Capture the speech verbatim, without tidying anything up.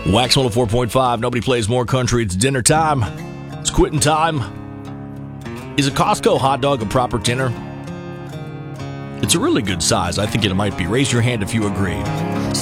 Wax one oh four point five. Nobody plays more country. It's dinner time. It's quitting time. Is a Costco hot dog a proper dinner? It's a really good size. I think it might be. Raise your hand if you agree.